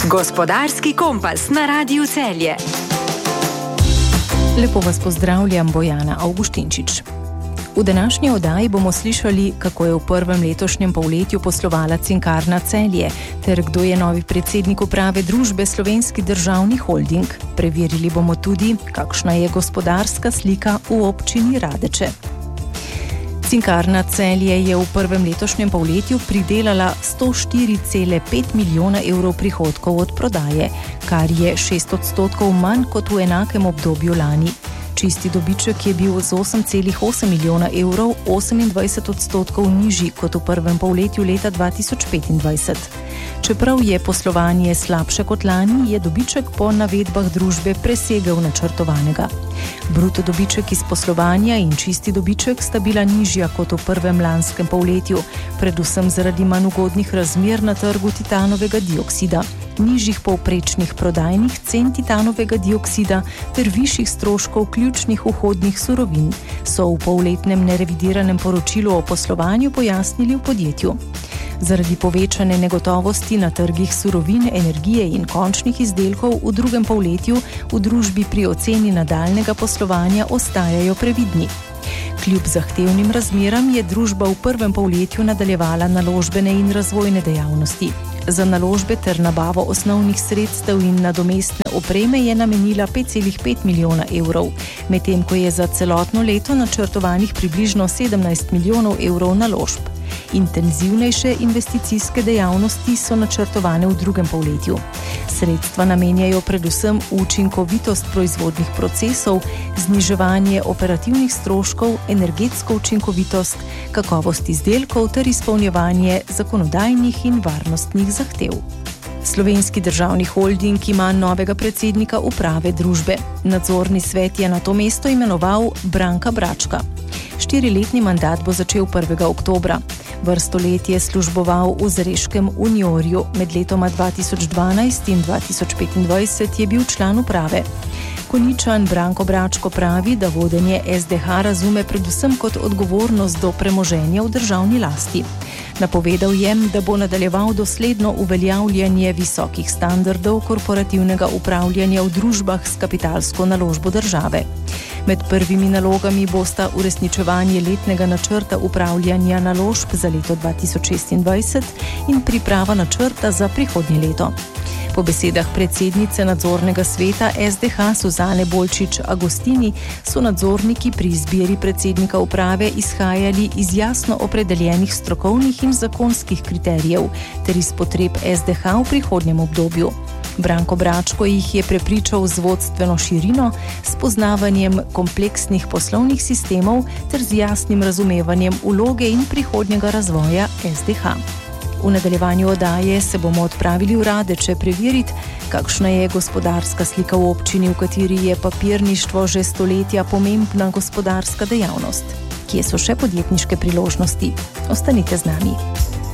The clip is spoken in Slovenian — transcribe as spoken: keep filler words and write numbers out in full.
Gospodarski kompas na Radiu Celje. Lepo vas pozdravljam, Bojana Avguštinčič. V današnji oddaji bomo slišali, kako je v prvem letošnjem polletju poslovala Cinkarna Celje, ter kdo je novi predsednik uprave družbe Slovenski državni holding. Preverili bomo tudi, kakšna je gospodarska slika v občini Radeče. Cinkarna Celje je v prvem letošnjem polletju pridelala sto štiri cela pet milijona evrov prihodkov od prodaje, kar je šest odstotkov manj kot v enakem obdobju lani. Čisti dobiček je bil z osem cela osem milijona evrov osemindvajset odstotkov nižji kot v prvem polletju leta dva tisoč petindvajset. Čeprav je poslovanje slabše kot lani, je dobiček po navedbah družbe presegel načrtovanega. Bruto dobiček iz poslovanja in čisti dobiček sta bila nižja kot v prvem lanskem polletju, predvsem zaradi manj ugodnih razmer na trgu titanovega dioksida, nižjih povprečnih prodajnih cen titanovega dioksida ter višjih stroškov ključnih vhodnih surovin, so v polletnem nerevidiranem poročilu o poslovanju pojasnili v podjetju. Zaradi povečane negotovosti na trgih surovin, energije in končnih izdelkov v drugem polletju v družbi pri oceni nadaljnega poslovanja ostajajo previdni. Kljub zahtevnim razmeram je družba v prvem polletju nadaljevala naložbene in razvojne dejavnosti. Za naložbe ter nabavo osnovnih sredstev in nadomestne opreme je namenila pet cela pet milijona evrov, medtem ko je za celotno leto načrtovanih približno sedemnajst milijonov evrov naložb. Intenzivnejše investicijske dejavnosti so načrtovane v drugem polletju. Sredstva namenjajo predvsem učinkovitost proizvodnih procesov, zniževanje operativnih stroškov, energetsko učinkovitost, kakovost izdelkov ter izpolnjevanje zakonodajnih in varnostnih zahtev. Slovenski državni holding ima novega predsednika uprave družbe. Nadzorni svet je na to mesto imenoval Branka Bračka. Štiriletni mandat bo začel prvega oktobra. Vrsto let je služboval v Zreškem Uniorju, med letoma dva tisoč dvanajst in dva tisoč petindvajset je bil član uprave. Konjičan Branko Bračko pravi, da vodenje es de ha razume predvsem kot odgovornost do premoženja v državni lasti. Napovedal je, da bo nadaljeval dosledno uveljavljanje visokih standardov korporativnega upravljanja v družbah s kapitalsko naložbo države. Med prvimi nalogami bosta uresničevanje letnega načrta upravljanja naložb za leto dva tisoč šestindvajset in priprava načrta za prihodnje leto. Po besedah predsednice nadzornega sveta es de ha Suzane Bolčič Agostini so nadzorniki pri izbiri predsednika uprave izhajali iz jasno opredeljenih strokovnih in zakonskih kriterijev ter iz potreb es de ha v prihodnjem obdobju. Branko Bračko jih je prepričal z vodstveno širino, s poznavanjem kompleksnih poslovnih sistemov ter z jasnim razumevanjem vloge in prihodnjega razvoja es de ha. V nadaljevanju oddaje se bomo odpravili v Radeče preveriti, kakšna je gospodarska slika v občini, v kateri je papirništvo že stoletja pomembna gospodarska dejavnost. Kje so še podjetniške priložnosti? Ostanite z nami.